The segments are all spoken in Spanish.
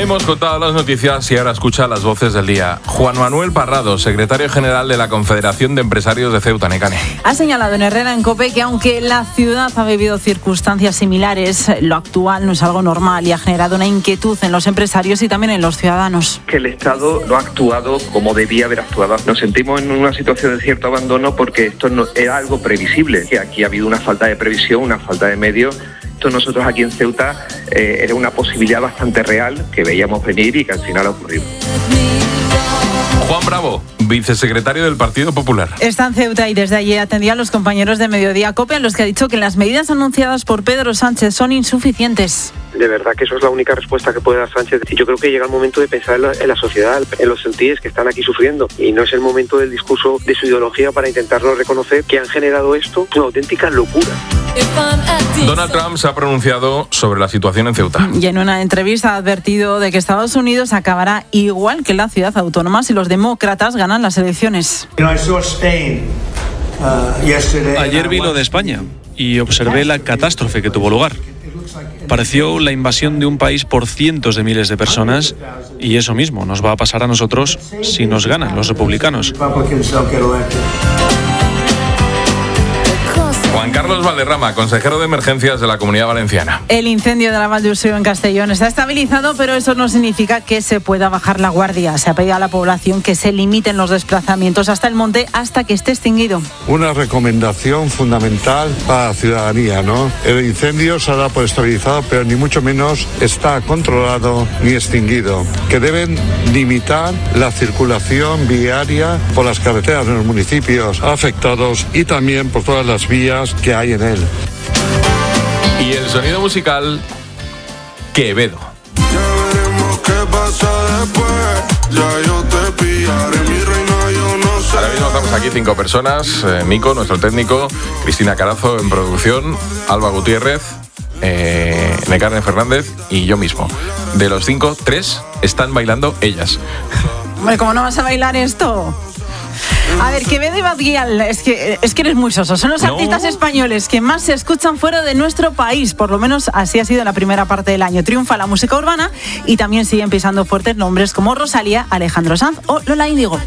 Hemos contado las noticias y ahora escucha las voces del día. Juan Manuel Parrado, secretario general de la Confederación de Empresarios de Ceuta, Necane. Ha señalado en Herrera en COPE que aunque la ciudad ha vivido circunstancias similares, lo actual no es algo normal y ha generado una inquietud en los empresarios y también en los ciudadanos. Que el Estado no ha actuado como debía haber actuado. Nos sentimos en una situación de cierto abandono porque esto no era algo previsible, que aquí ha habido una falta de previsión, una falta de medios. Esto nosotros aquí en Ceuta era una posibilidad bastante real que veíamos venir y que al final ha ocurrido. Juan Bravo, vicesecretario del Partido Popular. Está en Ceuta y desde allí atendía a los compañeros de Mediodía COPE, a los que ha dicho que las medidas anunciadas por Pedro Sánchez son insuficientes. De verdad que eso es la única respuesta que puede dar Sánchez. Y yo creo que llega el momento de pensar en la sociedad, en los sentires que están aquí sufriendo. Y no es el momento del discurso de su ideología para intentarlo reconocer que han generado esto una auténtica locura. Donald Trump se ha pronunciado sobre la situación en Ceuta. Y en una entrevista ha advertido de que Estados Unidos acabará igual que la ciudad autónoma si los demócratas ganan las elecciones. Ayer vi lo de España y observé la catástrofe que tuvo lugar. Pareció la invasión de un país por cientos de miles de personas y eso mismo nos va a pasar a nosotros si nos ganan los republicanos. Juan Carlos Valderrama, consejero de emergencias de la Comunidad Valenciana. El incendio de la Val d'Ursó en Castellón está estabilizado, pero eso no significa que se pueda bajar la guardia. Se ha pedido a la población que se limiten los desplazamientos hasta el monte hasta que esté extinguido. Una recomendación fundamental para la ciudadanía, ¿no? El incendio se ha dado por estabilizado, pero ni mucho menos está controlado ni extinguido. Que deben limitar la circulación viaria por las carreteras de los municipios afectados y también por todas las vías que hay en él. Y el sonido musical, Quevedo. Ahora mismo estamos aquí 5 personas, Mico, nuestro técnico, Cristina Carazo en producción, Alba Gutiérrez, Necane Fernández y yo mismo. De los 5, 3 están bailando ellas. Hombre, ¿cómo no vas a bailar esto? A ver, Quevedo y Bad Gyal, es que eres muy soso. Son los artistas españoles que más se escuchan fuera de nuestro país. Por lo menos así ha sido en la primera parte del año. Triunfa la música urbana y también siguen pisando fuertes nombres como Rosalía, Alejandro Sanz o Lola Índigo.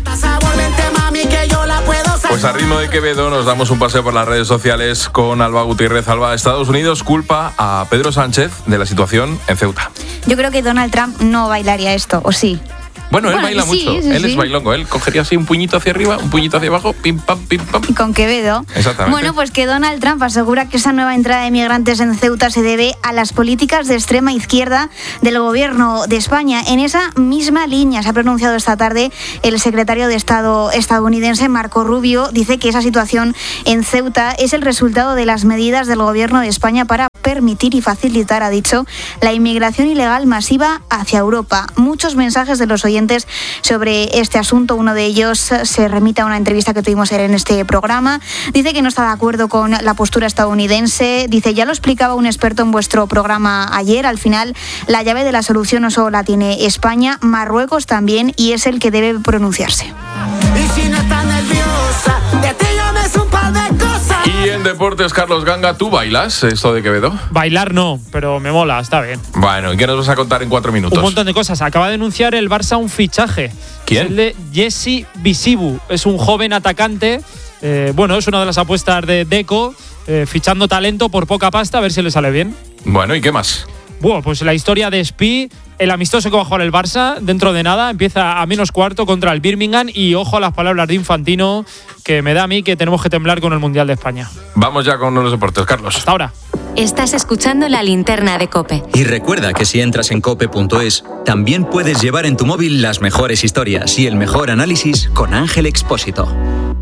Pues a ritmo de Quevedo nos damos un paseo por las redes sociales con Alba Gutiérrez. Alba, Estados Unidos culpa a Pedro Sánchez de la situación en Ceuta. Yo creo que Donald Trump no bailaría esto, ¿o sí? Bueno, él baila mucho, él es bailongo, él cogería así un puñito hacia arriba, un puñito hacia abajo, pim pam, pim pam. Con Quevedo. Exactamente. Bueno, pues que Donald Trump asegura que esa nueva entrada de migrantes en Ceuta se debe a las políticas de extrema izquierda del gobierno de España. En esa misma línea se ha pronunciado esta tarde el secretario de Estado estadounidense, Marco Rubio. Dice que esa situación en Ceuta es el resultado de las medidas del gobierno de España para permitir y facilitar, ha dicho, la inmigración ilegal masiva hacia Europa. Muchos mensajes de los oyentes sobre este asunto. Uno de ellos se remite a una entrevista que tuvimos en este programa. Dice que no está de acuerdo con la postura estadounidense. Dice, ya lo explicaba un experto en vuestro programa ayer, al final la llave de la solución no solo la tiene España, Marruecos también, y es el que debe pronunciarse. Y si no estás nerviosa, de ti yo me sé un par de cosas. Y en deportes, Carlos Ganga, ¿tú bailas esto de Quevedo? Bailar no, pero me mola, está bien. Bueno, ¿y qué nos vas a contar en 4 minutos? Un montón de cosas. Acaba de anunciar el Barça un fichaje. ¿Quién? Es el de Jesse Bisibu. Es un joven atacante. Bueno, es una de las apuestas de Deco, fichando talento por poca pasta, a ver si le sale bien. Bueno, ¿y qué más? Bueno, pues la historia de Spi, el amistoso que va a jugar el Barça, dentro de nada, empieza a -4 contra el Birmingham y ojo a las palabras de Infantino, que me da a mí que tenemos que temblar con el Mundial de España. Vamos ya con los deportes, Carlos. Hasta ahora. Estás escuchando La Linterna de COPE. Y recuerda que si entras en cope.es, también puedes llevar en tu móvil las mejores historias y el mejor análisis con Ángel Expósito.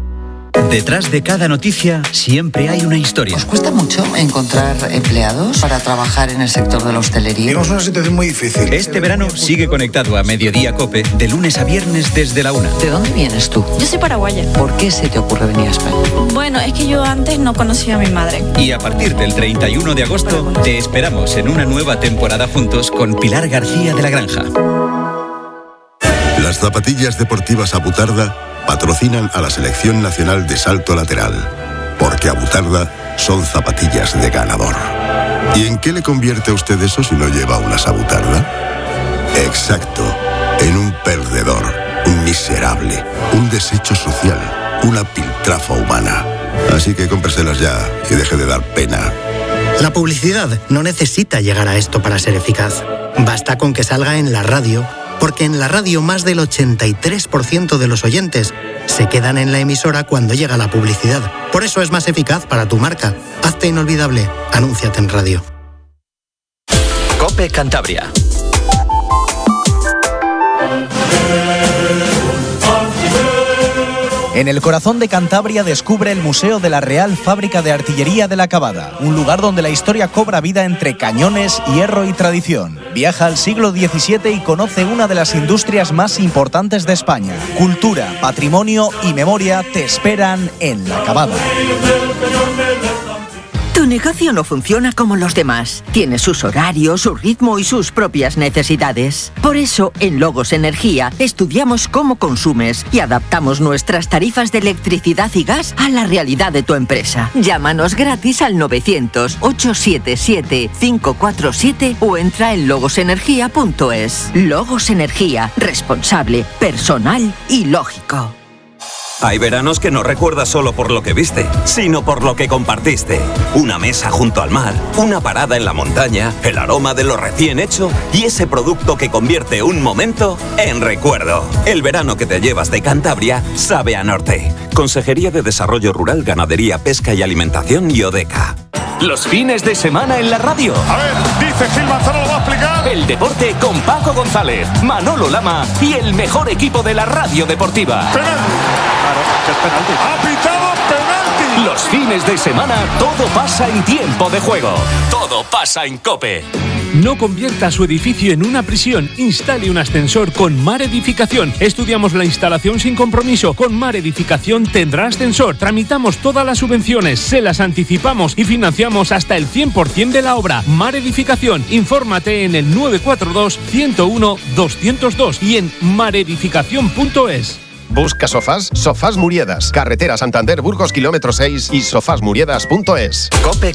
Detrás de cada noticia siempre hay una historia. ¿Os cuesta mucho encontrar empleados para trabajar en el sector de la hostelería? Tenemos una situación muy difícil. Este verano sigue conectado a Mediodía COPE de lunes a viernes desde la 1. ¿De dónde vienes tú? Yo soy paraguaya. ¿Por qué se te ocurre venir a España? Bueno, es que yo antes no conocía a mi madre. Y a partir del 31 de agosto te esperamos en una nueva temporada juntos con Pilar García de la Granja. Las zapatillas deportivas Abutarda patrocinan a la Selección Nacional de Salto Lateral, porque Abutarda son zapatillas de ganador. ¿Y en qué le convierte a usted eso si no lleva unas Abutarda? Exacto, en un perdedor, un miserable, un desecho social, una piltrafa humana. Así que cómpreselas ya y deje de dar pena. La publicidad no necesita llegar a esto para ser eficaz. Basta con que salga en la radio, porque en la radio más del 83% de los oyentes se quedan en la emisora cuando llega la publicidad. Por eso es más eficaz para tu marca. Hazte inolvidable. Anúnciate en radio. COPE Cantabria. En el corazón de Cantabria descubre el Museo de la Real Fábrica de Artillería de la Cavada, un lugar donde la historia cobra vida entre cañones, hierro y tradición. Viaja al siglo XVII y conoce una de las industrias más importantes de España. Cultura, patrimonio y memoria te esperan en La Cavada. Tu negocio no funciona como los demás. Tiene sus horarios, su ritmo y sus propias necesidades. Por eso, en Logos Energía, estudiamos cómo consumes y adaptamos nuestras tarifas de electricidad y gas a la realidad de tu empresa. Llámanos gratis al 900-877-547 o entra en logosenergia.es. Logos Energía, responsable, personal y lógico. Hay veranos que no recuerdas solo por lo que viste, sino por lo que compartiste. Una mesa junto al mar, una parada en la montaña, el aroma de lo recién hecho y ese producto que convierte un momento en recuerdo. El verano que te llevas de Cantabria sabe a norte. Consejería de Desarrollo Rural, Ganadería, Pesca y Alimentación y Odeca. Los fines de semana en la radio. A ver, dice Gil Manzano, ¿lo va a explicar? El deporte con Paco González, Manolo Lama y el mejor equipo de la radio deportiva. ¡Penalti! Claro, que es penalti. ¡Ha pitado penalti! Los fines de semana todo pasa en tiempo de juego. Todo pasa en COPE. No convierta su edificio en una prisión. Instale un ascensor con Mar Edificación. Estudiamos la instalación sin compromiso. Con Mar Edificación tendrá ascensor. Tramitamos todas las subvenciones, se las anticipamos y financiamos hasta el 100% de la obra. Mar Edificación. Infórmate en el 942 101 202 y en maredificación.es. Busca sofás, Sofás Muriedas, carretera Santander Burgos kilómetro 6 y sofásmuriedas.es. COPE